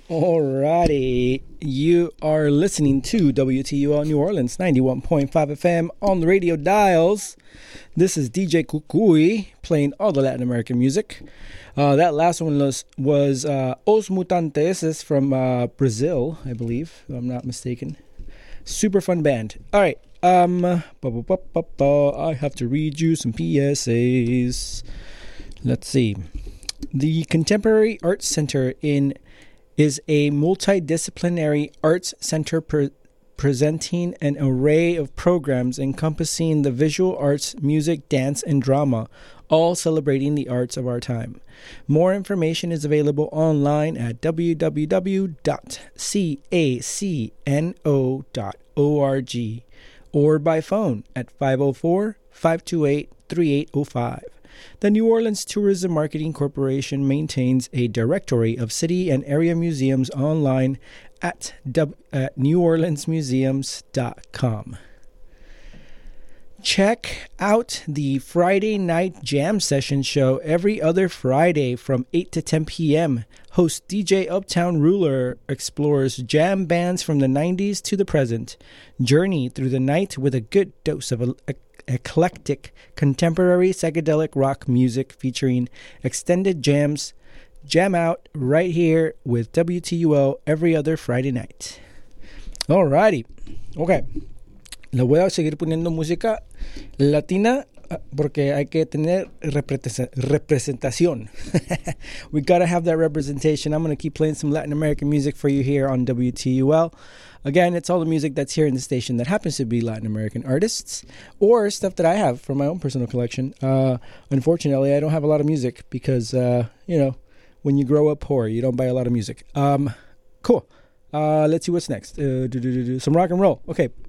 Alrighty, you are listening to WTUL New Orleans 91.5 FM on the radio dials. This is DJ Kukui playing all the Latin American music. That last one was Os Mutantes. Is from Brazil, I believe, if I'm not mistaken. Super fun band. All right, I have to read you some PSAs. Let's see. The Contemporary Arts Center is a multidisciplinary arts center presenting an array of programs encompassing the visual arts, music, dance, and drama, all celebrating the arts of our time. More information is available online at www.cacno.org or by phone at 504-528-3805. The New Orleans Tourism Marketing Corporation maintains a directory of city and area museums online at neworleansmuseums.com. Check out the Friday Night Jam Session show every other Friday from 8 to 10 p.m. Host DJ Uptown Ruler explores jam bands from the 90s to the present. Journey through the night with a good dose of eclectic contemporary psychedelic rock music featuring extended jams. Jam out right here with WTUL every other Friday night. Alrighty. Okay. Le voy a seguir poniendo música latina porque hay que tener representación. We gotta have that representation. I'm gonna keep playing some Latin American music for you here on WTUL. Again, it's all the music that's here in the station that happens to be Latin American artists or stuff that I have from my own personal collection. Unfortunately, I don't have a lot of music because, when you grow up poor, you don't buy a lot of music. Cool. Let's see what's next. Some rock and roll. Okay.